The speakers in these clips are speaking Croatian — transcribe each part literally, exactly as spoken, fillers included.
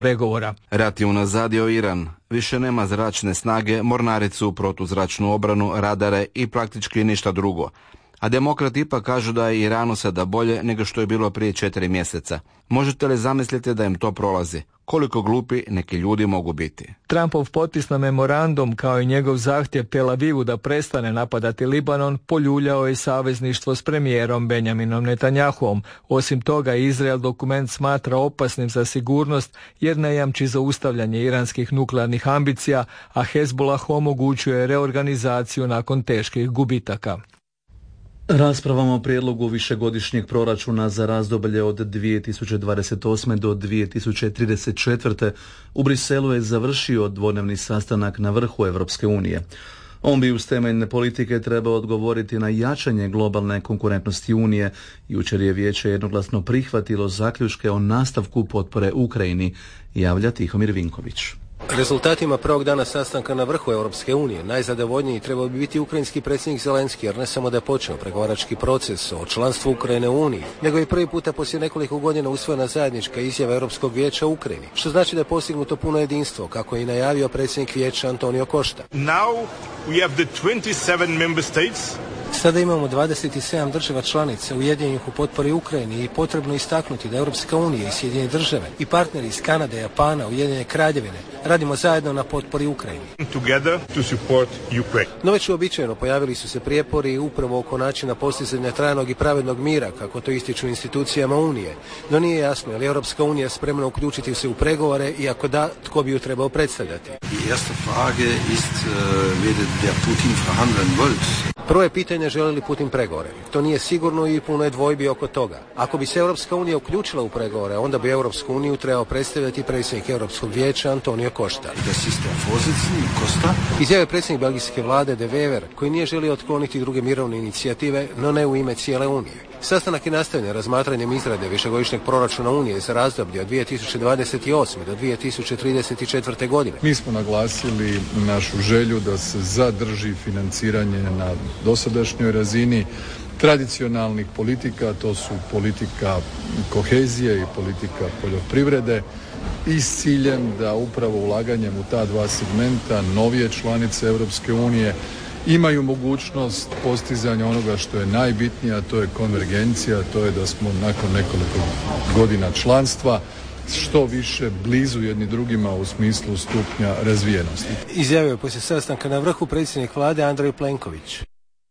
pregovora. Rat je unazadio Iran. Više nema zračne snage, mornaricu, protuzračnu obranu, radare i praktički ništa drugo. A demokrati ipak kažu da je Iranu sada bolje nego što je bilo prije četiri mjeseca. Možete li zamisliti da im to prolazi? Koliko glupi neki ljudi mogu biti? Trumpov potpis na memorandum kao i njegov zahtjev Tel Avivu da prestane napadati Libanon poljuljao je savezništvo s premijerom Benjaminom Netanjahuom. Osim toga, Izrael dokument smatra opasnim za sigurnost jer ne jamči zaustavljanje iranskih nuklearnih ambicija, a Hezbollah omogućuje reorganizaciju nakon teških gubitaka. Raspravom o prijedlogu višegodišnjeg proračuna za razdoblje od dvije tisuće dvadeset osme do dvije tisuće trideset četvrte u Briselu je završio dvodnevni sastanak na vrhu Europske unije. On bi uz temeljne politike trebao odgovoriti na jačanje globalne konkurentnosti Unije. Jučer je vijeće jednoglasno prihvatilo zaključke o nastavku potpore Ukrajini, javlja Tihomir Vinković. Rezultatima prvog dana sastanka na vrhu Europske unije najzadovoljniji trebao bi biti ukrajinski predsjednik Zelenski, jer ne samo da je počeo pregovarački proces o članstvu Ukrajine u Uniji, nego je prvi puta poslije nekoliko godina usvojena zajednička izjava Europskog vijeća u Ukrajini, što znači da je postignuto puno jedinstvo, kako je i najavio predsjednik vijeća Antonio Costa. Now we have the twenty-seven member states. Sada imamo dvadeset sedam država članica ujedinjenih u potpori Ukrajini i potrebno istaknuti da Europska unija i Sjedinjene države i partneri iz Kanade, Japana, Ujedinjene Kraljevine radimo zajedno na potpori Ukrajini. Together to support Ukraine. No već uobičajeno pojavili su se prijepori upravo oko načina postizanja trajnog i pravednog mira, kako to ističu institucijama Unije. No nije jasno je li Europska unija spremna uključiti se u pregovore i ako da, tko bi ju trebao predstavljati. Die erste Frage ist, wer der Putin verhandeln wollt. Prvo je pitanje želi li Putin pregovore. To nije sigurno i puno je dvojbi oko toga. Ako bi se Europska unija uključila u pregovore, onda bi Europsku uniju trebao predstavljati predsjednik Europskog vijeća Antonio Costa. Izjavio je predsjednik belgijske vlade De Wever, koji nije želio otkloniti druge mirovne inicijative, no ne u ime cijele Unije. Sastanak je nastavljen razmatranjem izrade višegodišnjeg proračuna Unije za razdoblje od dvije tisuće dvadeset osme do dvije tisuće trideset četvrte godine. Mi smo naglasili našu želju da se zadrži financiranje na dosadašnjoj razini tradicionalnih politika, to su politika kohezije i politika poljoprivrede, i s ciljem da upravo ulaganjem u ta dva segmenta novije članice Europske unije imaju mogućnost postizanja onoga što je najbitnije, a to je konvergencija, to je da smo nakon nekoliko godina članstva što više blizu jedni drugima u smislu stupnja razvijenosti. Izjavio je poslije sastanka na vrhu predsjednik vlade Andrej Plenković.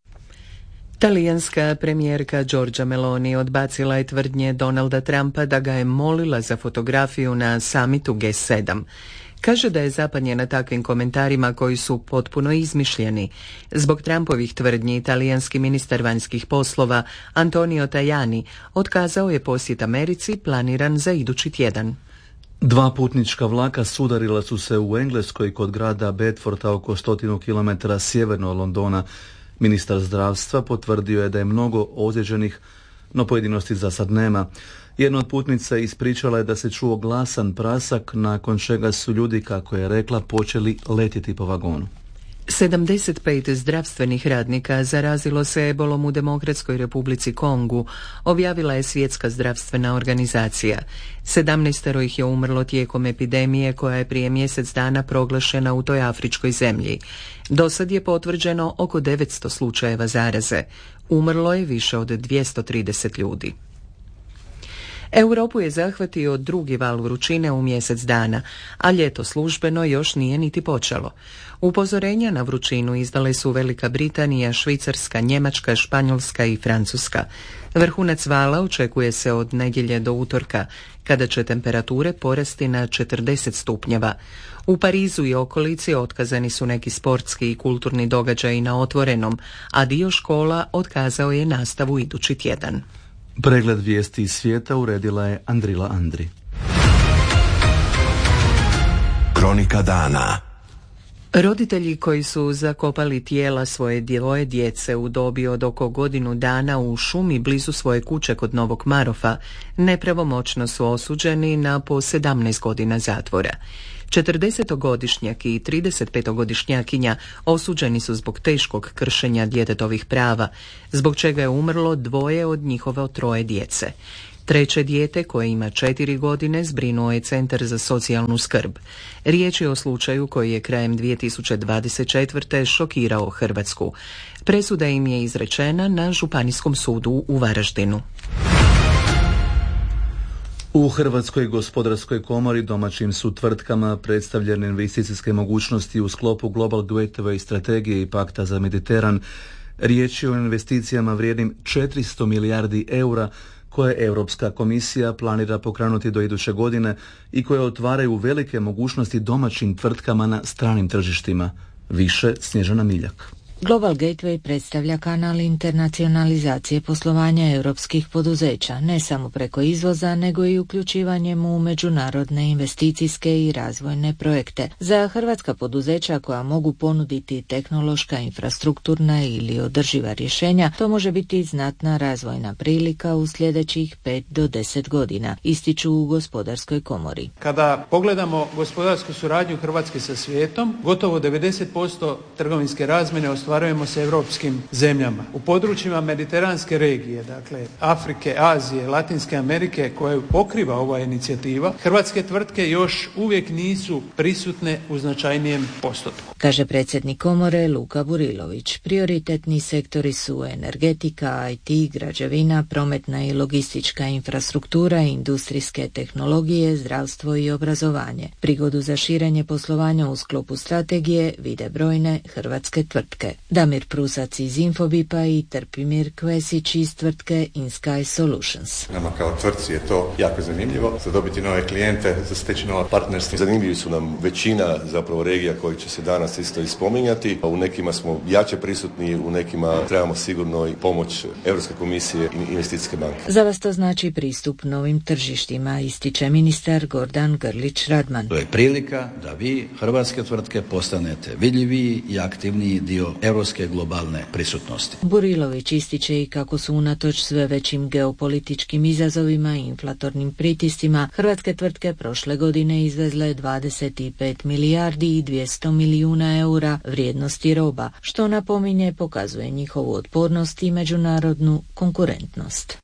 Talijanska premijerka Giorgia Meloni odbacila je tvrdnje Donalda Trumpa da ga je molila za fotografiju na samitu G sedam. Kaže da je zapanjena takvim komentarima koji su potpuno izmišljeni. Zbog Trumpovih tvrdnji italijanski ministar vanjskih poslova Antonio Tajani otkazao je posjet Americi planiran za idući tjedan. Dva putnička vlaka sudarila su se u Engleskoj kod grada Bedforda oko stotinu kilometara sjeverno od Londona. Ministar zdravstva potvrdio je da je mnogo ozlijeđenih, no pojedinosti za sad nema. Jedna od putnica ispričala je da se čuo glasan prasak, nakon čega su ljudi, kako je rekla, počeli letjeti po vagonu. sedamdeset pet zdravstvenih radnika zarazilo se ebolom u Demokratskoj Republici Kongu, objavila je Svjetska zdravstvena organizacija. Sedamnaestero ih je umrlo tijekom epidemije koja je prije mjesec dana proglašena u toj afričkoj zemlji. Dosad je potvrđeno oko devetsto slučajeva zaraze. Umrlo je više od dvjesto trideset ljudi. Europu je zahvatio drugi val vrućine u mjesec dana, a ljeto službeno još nije niti počelo. Upozorenja na vrućinu izdale su Velika Britanija, Švicarska, Njemačka, Španjolska i Francuska. Vrhunac vala očekuje se od nedjelje do utorka, kada će temperature porasti na četrdeset stupnjeva. U Parizu i okolici otkazani su neki sportski i kulturni događaji na otvorenom, a dio škola otkazao je nastavu idući tjedan. Pregled vijesti iz svijeta uredila je Andrila Andri. Kronika dana. Roditelji koji su zakopali tijela svoje dvoje djece u dobi od oko godinu dana u šumi blizu svoje kuće kod Novog Marofa nepravomoćno su osuđeni na po sedamnaest godina zatvora. četrdesetogodišnjak i tridesetpetogodišnjakinja osuđeni su zbog teškog kršenja djetetovih prava, zbog čega je umrlo dvoje od njihove troje djece. Treće dijete, koje ima četiri godine, zbrinuo je Centar za socijalnu skrb. Riječ je o slučaju koji je krajem dvije tisuće dvadeset četvrte. šokirao Hrvatsku. Presuda im je izrečena na Županijskom sudu u Varaždinu. U Hrvatskoj gospodarskoj komori domaćim su tvrtkama predstavljene investicijske mogućnosti u sklopu Global Gateway strategije i Pakta za Mediteran. Riječ je o investicijama vrijednim četiristo milijardi eura koje Europska komisija planira pokrenuti do iduće godine i koje otvaraju velike mogućnosti domaćim tvrtkama na stranim tržištima. Više Snježana Miljak. Global Gateway predstavlja kanal internacionalizacije poslovanja europskih poduzeća, ne samo preko izvoza, nego i uključivanjem u međunarodne investicijske i razvojne projekte. Za hrvatska poduzeća koja mogu ponuditi tehnološka, infrastrukturna ili održiva rješenja, to može biti znatna razvojna prilika u sljedećih pet do deset godina, ističu u Gospodarskoj komori. Kada pogledamo gospodarsku suradnju Hrvatske sa svijetom, gotovo devedeset posto trgovinske razmjene ostvarujemo sa europskim zemljama. U područjima mediteranske regije, dakle Afrike, Azije, Latinske Amerike, koje pokriva ova inicijativa, hrvatske tvrtke još uvijek nisu prisutne u značajnijem postotku. Kaže predsjednik komore Luka Burilović. Prioritetni sektori su energetika, I T, građevina, prometna i logistička infrastruktura, industrijske tehnologije, zdravstvo i obrazovanje. Prigodu za širenje poslovanja u sklopu strategije vide brojne hrvatske tvrtke. Damir Prusac iz Infobipa i Trpimir Kvesić iz tvrtke InSky Solutions. Nama kao tvrtci je to jako zanimljivo, za dobiti nove klijente, za steći nova partnerstva. Zanimljivi su nam većina zapravo regija koji će se danas isto ispominjati. U nekima smo jače prisutni, u nekima trebamo sigurno i pomoć Europske komisije i investicijske banke. Za vas to znači pristup novim tržištima, ističe ministar Gordan Grlić Radman. To je prilika da vi, hrvatske tvrtke, postanete vidljiviji i aktivniji dio europske globalne prisutnosti. Burilović ističe i kako su unatoč sve većim geopolitičkim izazovima i inflatornim pritiscima hrvatske tvrtke prošle godine izvezle dvadeset pet milijardi i dvjesto milijuna eura vrijednosti roba, što napominje pokazuje njihovu otpornost i međunarodnu konkurentnost.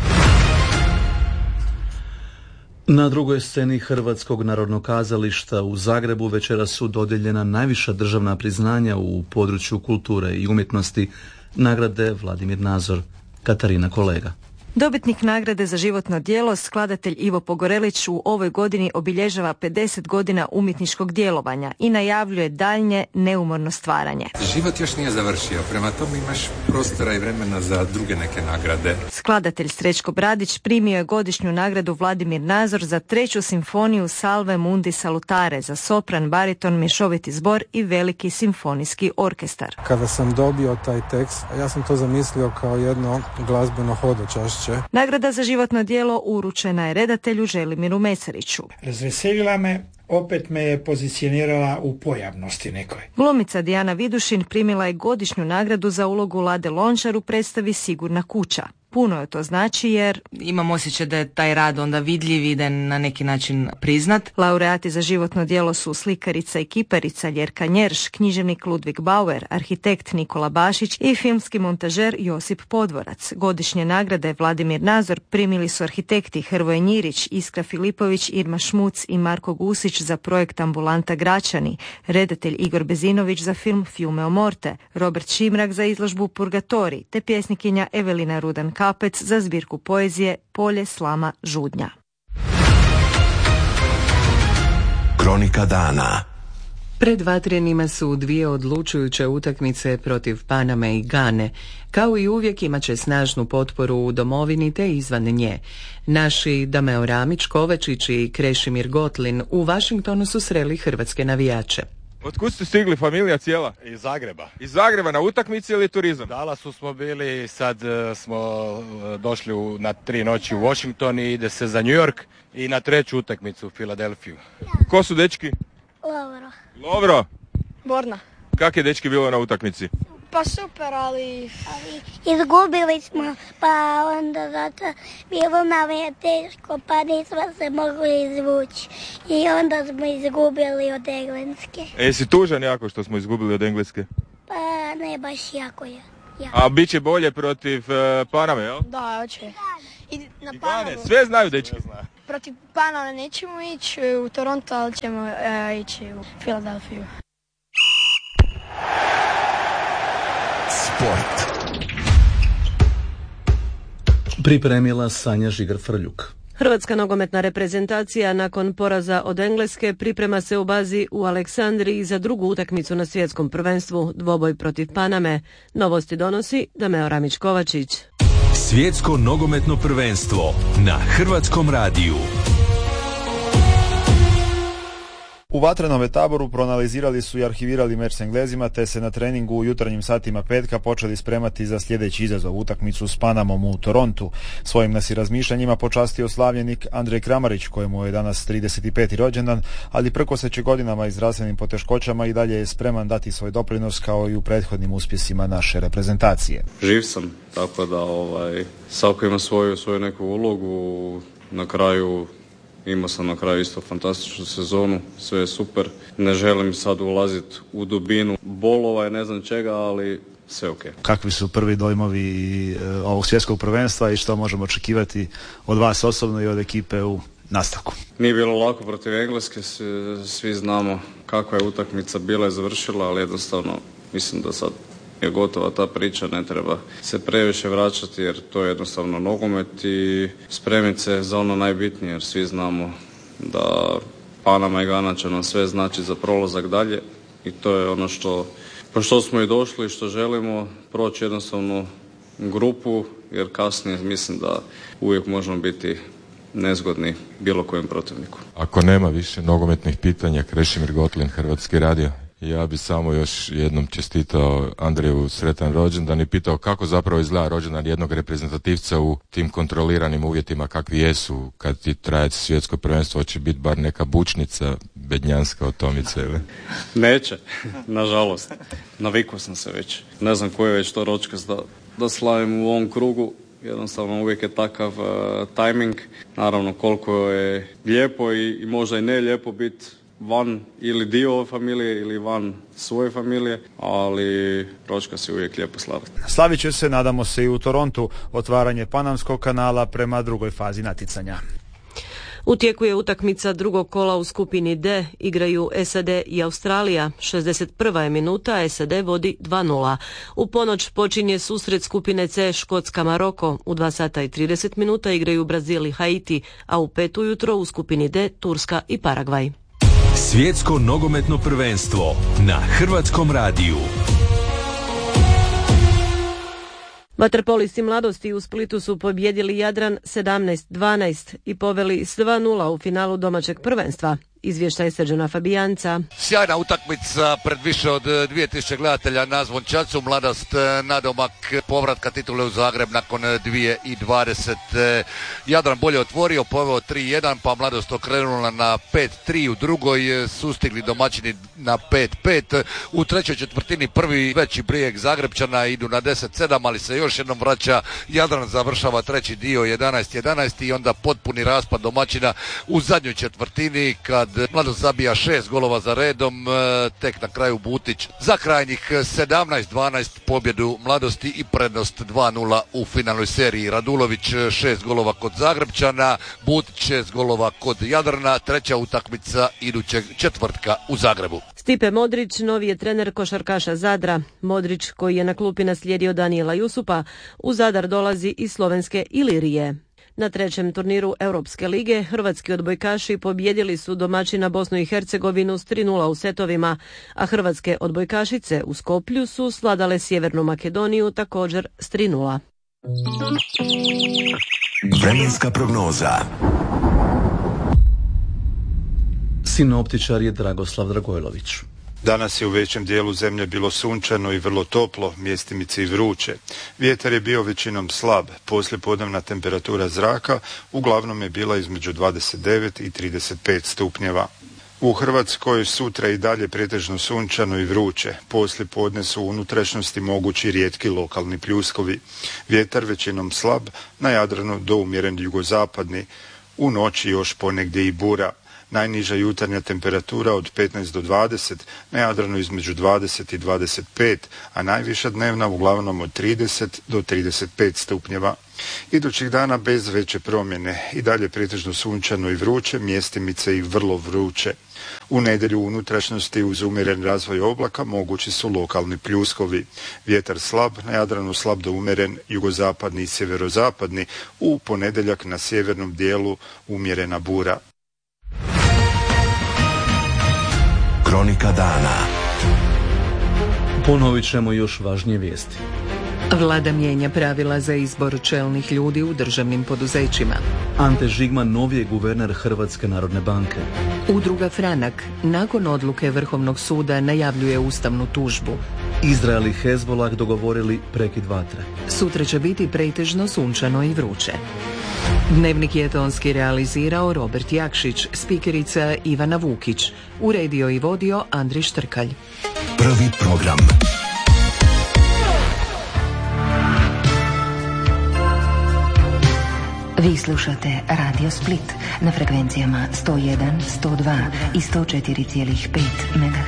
Na drugoj sceni Hrvatskog narodnog kazališta u Zagrebu večeras su dodijeljena najviša državna priznanja u području kulture i umjetnosti, nagrade Vladimir Nazor. Katarina Kolega. Dobitnik nagrade za životno djelo, skladatelj Ivo Pogorelić, u ovoj godini obilježava pedeset godina umjetničkog djelovanja i najavljuje daljnje neumorno stvaranje. Život još nije završio, prema tome imaš prostora i vremena za druge neke nagrade. Skladatelj Srećko Bradić primio je godišnju nagradu Vladimir Nazor za treću simfoniju Salve Mundi Salutare za sopran, bariton, mješoviti zbor i veliki simfonijski orkestar. Kada sam dobio taj tekst, ja sam to zamislio kao jedno glazbeno hodočašće. Nagrada za životno djelo uručena je redatelju Želimiru Mesariću. Razveselila me, opet me je pozicionirala u pojavnosti nekoj. Glumica Dijana Vidušin primila je godišnju nagradu za ulogu Lade Lončar u predstavi Sigurna kuća. Puno je to znači jer imam osjećaj da je taj rad onda vidljiv i da je na neki način priznat. Laureati za životno djelo su slikarica i kiparica Ljerka Njerš, književnik Ludvig Bauer, arhitekt Nikola Bašić i filmski montažer Josip Podvorac. Godišnje nagrade Vladimir Nazor primili su arhitekti Hrvoje Njirić, Iskra Filipović, Irma Šmuc i Marko Gusić za projekt Ambulanta Gračani, redatelj Igor Bezinović za film Fiume o morte, Robert Šimrak za izložbu Purgatori, te pjesnikinja Evelina Rudan Kapec za zbirku poezije Polje slama žudnja. Kronika dana. Pred vatrenima su dvije odlučujuće utakmice protiv Paname i Gane. Kao i uvijek imat će snažnu potporu u domovini te izvan nje. Naši Dameo Ramić, Kovačić i Krešimir Gotlin u Vašingtonu su sreli hrvatske navijače. Otkud ste stigli, familija cijela? Iz Zagreba. Iz Zagreba, na utakmici ili turizam? Dallasu smo bili, sad uh, smo uh, došli u, na tri noći u Washington i ide se za New York i na treću utakmicu u Filadelfiju. Ko su dečki? Lovro. Lovro? Borna. Kak je dečki bilo na utakmici? Pa super, ali... ali izgubili smo, pa onda zato bilo nam je teško, pa nismo se mogli izvući. I onda smo izgubili od Engleske. E, jesi tužan jako što smo izgubili od Engleske? Pa ne baš jako je. Jako. A bit će bolje protiv uh, Paname, jel? Da, hoće. I na Panamu. Sve znaju, dečki. Protiv Panama nećemo ići u Toronto, ali ćemo uh, ići u Filadelfiju. Sport. Pripremila Sanja Žigar-Frljuk. Hrvatska nogometna reprezentacija nakon poraza od Engleske priprema se u bazi u Aleksandriji za drugu utakmicu na svjetskom prvenstvu, dvoboj protiv Paname. Novosti donosi Dameo Ramić-Kovačić. Svjetsko nogometno prvenstvo na Hrvatskom radiju. U vatrenome taboru proanalizirali su i arhivirali meč s Englezima, te se na treningu u jutarnjim satima petka počeli spremati za sljedeći izazov, utakmicu s Panamom u Torontu. Svojim nas i razmišljanjima počastio slavljenik Andrej Kramarić, kojemu je danas trideset peti rođendan, ali prkoseći godinama i zdravstvenim poteškoćama i dalje je spreman dati svoj doprinos kao i u prethodnim uspjesima naše reprezentacije. Živ sam, tako da ovaj, svako ima svoju, svoju neku ulogu. Na kraju imao sam na kraju isto fantastičnu sezonu, sve je super. Ne želim sad ulaziti u dubinu bolova i ne znam čega, ali sve ok. Kakvi su prvi dojmovi ovog svjetskog prvenstva i što možemo očekivati od vas osobno i od ekipe u nastavku? Nije bilo lako protiv Engleske, svi znamo kakva je utakmica bila i završila, ali jednostavno mislim da sad je gotova ta priča, ne treba se previše vraćati jer to je jednostavno nogomet i spremiti se za ono najbitnije jer svi znamo da Panama i Gana će nam sve znači za prolazak dalje i to je ono što, po što smo i došli i što želimo, proći jednostavno grupu jer kasnije mislim da uvijek možemo biti nezgodni bilo kojem protivniku. Ako nema više nogometnih pitanja, Krešimir Gotlin, Hrvatski radio. Ja bi samo još jednom čestitao Andreju sretan rođendan i pitao kako zapravo izgleda rođendan jednog reprezentativca u tim kontroliranim uvjetima kakvi jesu kad ti traje svjetsko prvenstvo, će biti bar neka bučnica bednjanska od Tomice ili? Neće, nažalost. Navikao sam se već. Ne znam koji je već to ročkas da, da slavim u ovom krugu. Jednostavno uvijek je takav uh, timing. Naravno koliko je lijepo i, i možda i ne lijepo biti van ili dio ove familije ili van svoje familije, ali ročka se uvijek lijepo slaviti. Slavit će se, nadamo se, i u Torontu otvaranje Panamskog kanala prema drugoj fazi natjecanja. U tijeku je utakmica drugog kola u skupini D, igraju S A D i Australija. šezdeset prva je minuta, S A D vodi dva nula. U ponoć počinje susret skupine C Škotska Maroko. U dva sata i trideset minuta igraju Brazil i Haiti, a u pet ujutro u skupini D Turska i Paragvaj. Svjetsko nogometno prvenstvo na Hrvatskom radiju. Vaterpolisti mladosti u Splitu su pobijedili Jadran sedamnaest dvanaest i poveli s dva nula u finalu domaćeg prvenstva. Izvještaj Srđana Fabijanca. Sjajna utakmica pred više od dvije tisuće gledatelja na Zvončacu. Mladost nadomak povratka titule u Zagreb nakon dvije tisuće dvadeset. Jadran bolje otvorio, poveo tri jedan, pa Mladost okrenula na pet tri u drugoj, sustigli domaćini na pet pet. U trećoj četvrtini prvi veći brijeg Zagrebčana, idu na deset sedam, ali se još jednom vraća. Jadran završava treći dio jedanaest jedanaest i onda potpuni raspad domaćina u zadnjoj četvrtini kad Mladost zabija šest golova za redom, tek na kraju Butić za krajnjih sedamnaest dvanaest pobjedu Mladosti i prednost dva nula u finalnoj seriji. Radulović šest golova kod Zagrebčana, Butić šest golova kod Jadrana, treća utakmica idućeg četvrtka u Zagrebu. Stipe Modrić, novi je trener košarkaša Zadra. Modrić, koji je na klupi naslijedio Danijela Jusupa, u Zadar dolazi iz slovenske Ilirije. Na trećem turniru Europske lige hrvatski odbojkaši pobijedili su domaćina Bosnu i Hercegovinu s tri nula u setovima, a hrvatske odbojkašice u Skoplju su svladale Sjevernu Makedoniju također s tri nula. Vremenska prognoza. Sinoptičar je Dragoslav Dragojlović. Danas je u većem dijelu zemlje bilo sunčano i vrlo toplo, mjestimice i vruće. Vjetar je bio većinom slab, poslijepodnevna temperatura zraka uglavnom je bila između dvadeset devet i trideset pet stupnjeva. U Hrvatskoj sutra i dalje pretežno sunčano i vruće. Poslijepodne su u unutrašnjosti mogući rijetki lokalni pljuskovi. Vjetar većinom slab, na Jadranu do umjeren jugozapadni. U noći još ponegdje i bura. Najniža jutarnja temperatura od petnaest do dvadeset, na Jadranu između dvadeset i dvadeset pet, a najviša dnevna uglavnom od trideset do trideset pet stupnjeva. Idućih dana bez veće promjene, i dalje pretežno sunčano i vruće, mjestimice i vrlo vruće. U nedjelju u unutrašnjosti uz umjeren razvoj oblaka mogući su lokalni pljuskovi. Vjetar slab, na Jadranu slab do umjeren, jugozapadni i sjeverozapadni, u ponedjeljak na sjevernom dijelu umjerena bura. Kronika dana. Ponovit ćemo još važnije vijesti. Vlada mijenja pravila za izbor čelnih ljudi u državnim poduzećima. Ante Žigman novi je guverner Hrvatske narodne banke. Udruga Franak nakon odluke Vrhovnog suda najavljuje ustavnu tužbu. Izrael i Hezbolah dogovorili prekid vatre. Sutra će biti pretežno sunčano i vruće. Dnevnik je tonski realizirao Robert Jakšić, spikerica Ivana Vukić, uredio i vodio Andri Štrkalj. Prvi program. Vi slušate Radio Split na frekvencijama sto jedan, sto dva i sto četiri zarez pet megaherca.